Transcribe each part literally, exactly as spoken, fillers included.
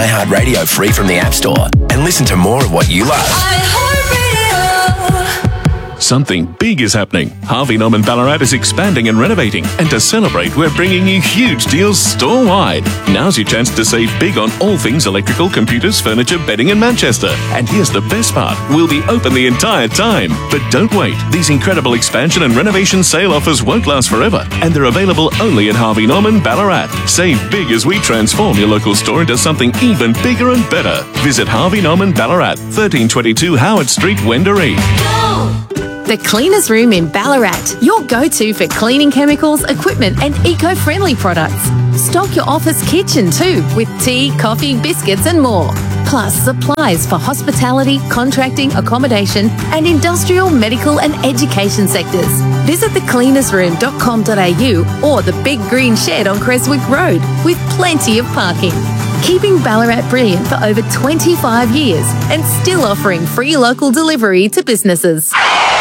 iHeartRadio free from the App Store and listen to more of what you love. Something big is happening. Harvey Norman Ballarat is expanding and renovating, and to celebrate, we're bringing you huge deals store-wide. Now's your chance to save big on all things electrical, computers, furniture, bedding in Manchester. And here's the best part. We'll be open the entire time. But don't wait. These incredible expansion and renovation sale offers won't last forever, and they're available only at Harvey Norman Ballarat. Save big as we transform your local store into something even bigger and better. Visit Harvey Norman Ballarat, thirteen twenty-two Howard Street, Wendouree. The Cleaners Room in Ballarat, your go-to for cleaning chemicals, equipment and eco-friendly products. Stock your office kitchen too, with tea, coffee, biscuits and more. Plus supplies for hospitality, contracting, accommodation and industrial, medical and education sectors. Visit the cleaners room dot com dot a u or the Big Green Shed on Creswick Road, with plenty of parking. Keeping Ballarat brilliant for over twenty-five years and still offering free local delivery to businesses.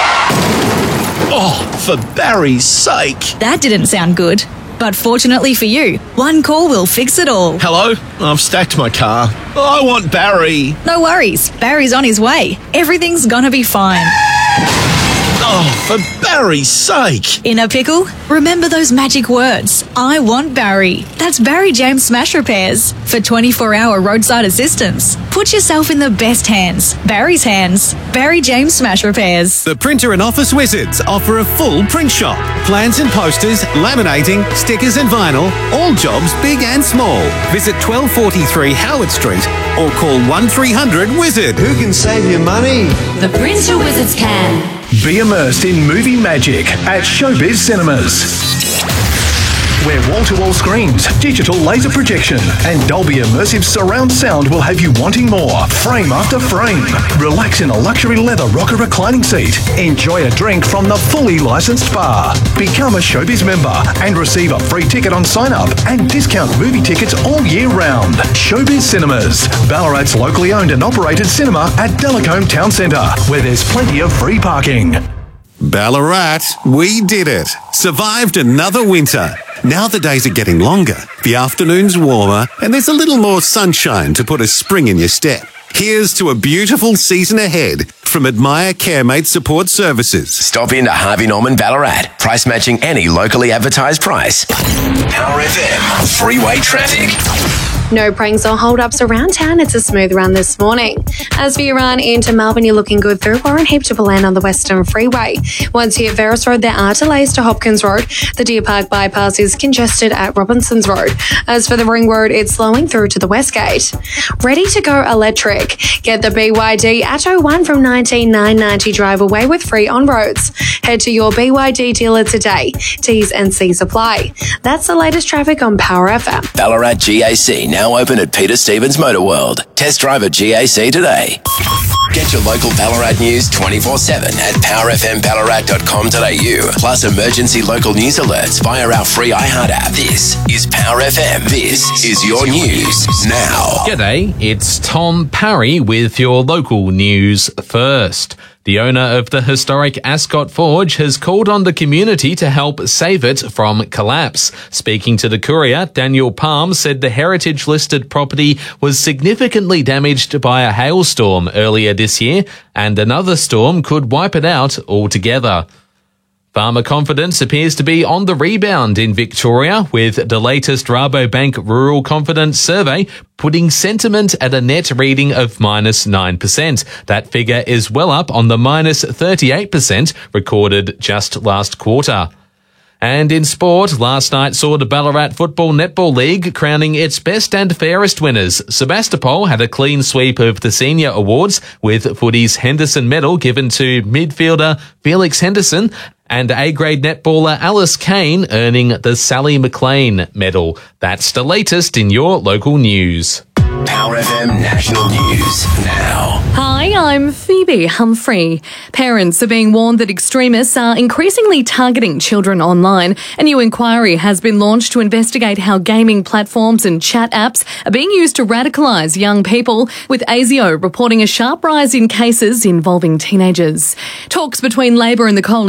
Oh, for Barry's sake. That didn't sound good. But fortunately for you, one call will fix it all. Hello? I've stacked my car. I want Barry. No worries. Barry's on his way. Everything's gonna be fine. Oh, for Barry's sake. In a pickle? Remember those magic words. I want Barry. That's Barry James Smash Repairs. For twenty-four hour roadside assistance. Put yourself in the best hands. Barry's hands. Barry James Smash Repairs. The Printer and Office Wizards offer a full print shop. Plans and posters, laminating, stickers and vinyl. All jobs big and small. Visit twelve forty-three Howard Street or call one three hundred wizard. Who can save you money? The Printer Wizards can. Be immersed in movie magic at Showbiz Cinemas, where wall-to-wall screens, digital laser projection and Dolby immersive surround sound will have you wanting more, frame after frame. Relax in a luxury leather rocker reclining seat. Enjoy a drink from the fully licensed bar. Become a Showbiz member and receive a free ticket on sign-up and discount movie tickets all year round. Showbiz Cinemas, Ballarat's locally owned and operated cinema at Delacombe Town Centre, where there's plenty of free parking. Ballarat, we did it. Survived another winter. Now the days are getting longer, the afternoons warmer, and there's a little more sunshine to put a spring in your step. Here's to a beautiful season ahead from Admire CareMate Support Services. Stop into Harvey Norman Ballarat. Price matching any locally advertised price. Power F M. Freeway traffic. No pranks or hold-ups around town. It's a smooth run this morning. As for your run into Melbourne, you're looking good through Warren Heap to Palan on the Western Freeway. Once you hit Ferris Road, there are delays to Hopkins Road. The Deer Park bypass is congested at Robinsons Road. As for the Ring Road, it's slowing through to the West Gate. Ready to go electric. Get the B Y D Atto one from nineteen nine ninety drive away with free on roads. Head to your B Y D dealer today. T's and C's apply. That's the latest traffic on Power F M. Ballarat G A C now open at Peter Stevens Motor World. Test drive a G A C today. Get your local Ballarat news twenty-four seven at power f m ballarat dot com dot a u. Plus emergency local news alerts via our free iHeart app. This is Power F M. This is your news now. G'day, it's Tom Parry with your local news first. The owner of the historic Ascot Forge has called on the community to help save it from collapse. Speaking to the Courier, Daniel Palm said the heritage-listed property was significantly damaged by a hailstorm earlier this year, and another storm could wipe it out altogether. Farmer confidence appears to be on the rebound in Victoria, with the latest Rabobank Rural Confidence Survey putting sentiment at a net reading of minus nine percent. That figure is well up on the minus thirty-eight percent recorded just last quarter. And in sport, last night saw the Ballarat Football Netball League crowning its best and fairest winners. Sebastopol had a clean sweep of the senior awards, with Footy's Henderson medal given to midfielder Felix Henderson, and A-grade netballer Alice Kane earning the Sally McLean medal. That's the latest in your local news. Power F M National News now. Hi, I'm Phoebe Humphrey. Parents are being warned that extremists are increasingly targeting children online. A new inquiry has been launched to investigate how gaming platforms and chat apps are being used to radicalise young people, with ASIO reporting a sharp rise in cases involving teenagers. Talks between Labor and the Coalition to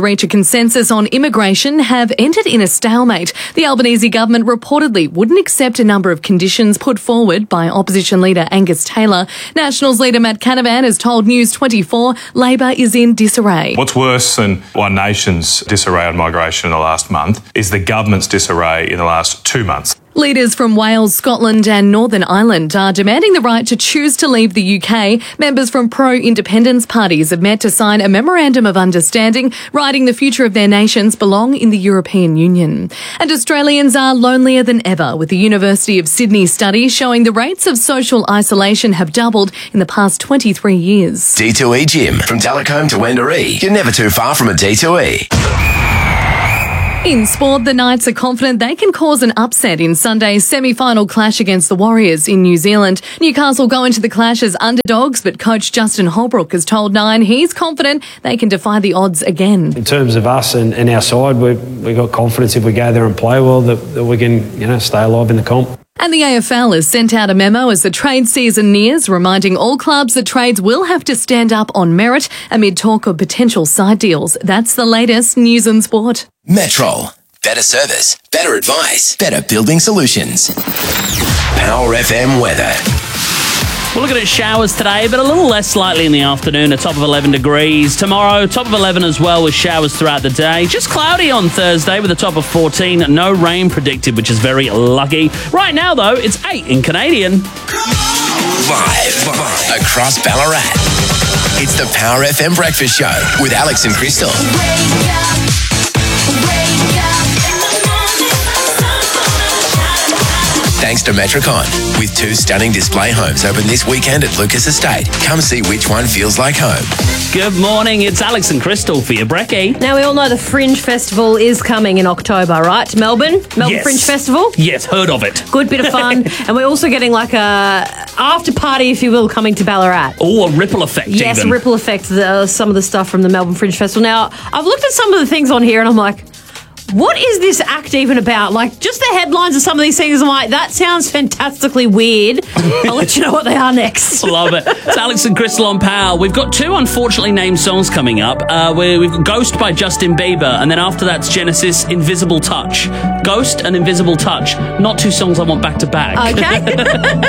reach a consensus on immigration have entered in a stalemate. The Albanese government reportedly wouldn't accept a number of conditions put forward by opposition leader Angus Taylor. Nationals leader Matt Canavan has told News twenty-four Labor is in disarray. What's worse than One Nation's disarray on migration in the last month is the government's disarray in the last two months. Leaders from Wales, Scotland and Northern Ireland are demanding the right to choose to leave the U K. Members from pro-independence parties have met to sign a memorandum of understanding, writing the future of their nations belong in the European Union. And Australians are lonelier than ever, with the University of Sydney study showing the rates of social isolation have doubled in the past twenty-three years. D two E Gym. From Talcombe to Wendouree. You're never too far from a D two E. In sport, the Knights are confident they can cause an upset in Sunday's semi-final clash against the Warriors in New Zealand. Newcastle go into the clash as underdogs, but coach Justin Holbrook has told Nine he's confident they can defy the odds again. In terms of us and, and our side, we've we got confidence if we go there and play well that, that we can, you know, stay alive in the comp. And the A F L has sent out a memo as the trade season nears, reminding all clubs that trades will have to stand up on merit amid talk of potential side deals. That's the latest news and sport. Metrol. Better service, better advice, better building solutions. Power F M weather. We're looking at showers today, but a little less likely in the afternoon, a top of eleven degrees. Tomorrow, top of eleven as well with showers throughout the day. Just cloudy on Thursday with a top of fourteen. No rain predicted, which is very lucky. Right now, though, it's eight in Canadian. Live, live across Ballarat. It's the Power F M Breakfast Show with Alex and Crystal. Thanks to Metricon. With two stunning display homes open this weekend at Lucas Estate. Come see which one feels like home. Good morning, it's Alex and Crystal for your brekkie. Now, we all know the Fringe Festival is coming in October, right? Melbourne? Melbourne Yes. Fringe Festival? Yes, heard of it. Good bit of fun. And we're also getting like a after party, if you will, coming to Ballarat. Oh, a ripple effect Yes, even. a ripple effect, the, some of the stuff from the Melbourne Fringe Festival. Now, I've looked at some of the things on here and I'm like, what is this act even about? Like, just the headlines of some of these things, I'm like, that sounds fantastically weird. I'll let you know what they are next. Love it. It's Alex and Crystal on Power. We've got two unfortunately named songs coming up. Uh, where we've got Ghost by Justin Bieber, and then after that's Genesis, Invisible Touch. Ghost and Invisible Touch. Not two songs I want back to back. Okay.